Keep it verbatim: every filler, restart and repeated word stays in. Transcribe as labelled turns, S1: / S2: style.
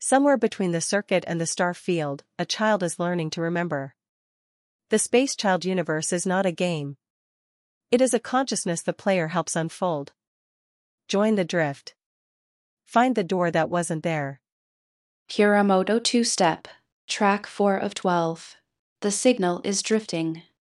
S1: Somewhere between the circuit and the star field, a child is learning to remember. The Space Child universe is not a game. It is a consciousness the player helps unfold. Join the drift. Find the door that wasn't there.
S2: Hiramoto two-step, track four of twelve. The signal is drifting.